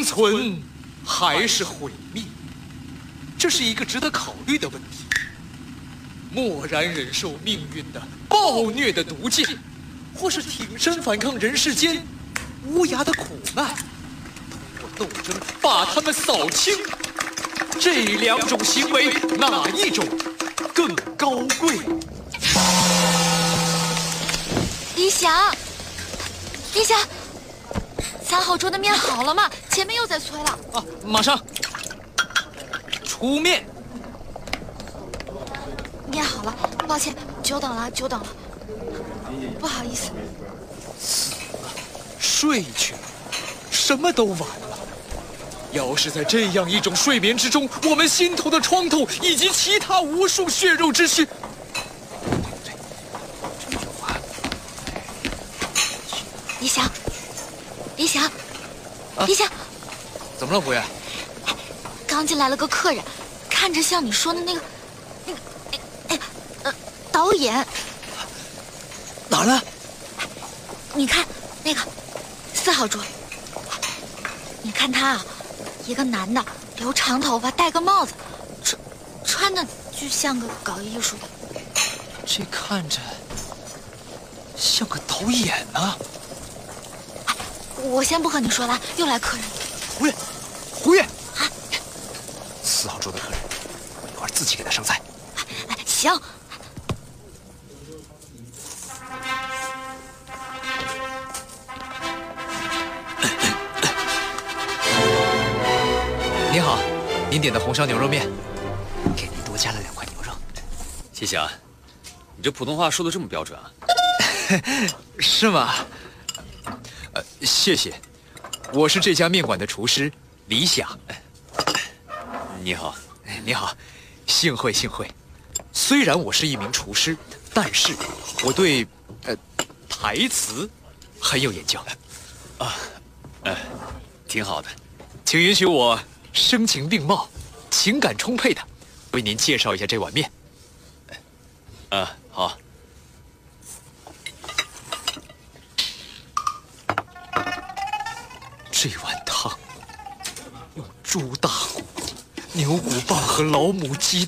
存还是毁灭？这是一个值得考虑的问题。默然忍受命运的暴虐的毒箭，或是挺身反抗人世间无涯的苦难，通过斗争把他们扫清。这两种行为，哪一种更高贵？ 李想，李想，3号桌的面好了吗？前面又在催了。 啊，马上出面。 面好了，抱歉，久等了，久等了，不好意思。 死了，睡去了，什么都晚了。要是在这样一种睡眠之中，我们心头的创痛以及其他无数血肉之躯， 李想，李想，李想， 怎么了，服务员？ 刚进来了个客人，看着像你说的那个，导演。 哪儿呢？ 你看那个4号桌，你看他啊，一个男的，留长头发，戴个帽子，穿的就像个搞艺术的。 这看着像个导演呢。 我先不和你说了，又来客人。 胡月，胡月啊 ！4号桌的客人，我一会儿自己给他上菜。 行。 您好，您点的红烧牛肉面，给您多加了2块牛肉。 谢谢啊，你这普通话说的这么标准啊？ 是吗？谢谢，我是这家面馆的厨师李想。 你好， 你好，幸会幸会。虽然我是一名厨师，但是我对台词很有研究。 挺好的。 请允许我声情并茂、情感充沛的为您介绍一下这碗面。 好。 这碗汤用猪大骨、牛骨棒和老母鸡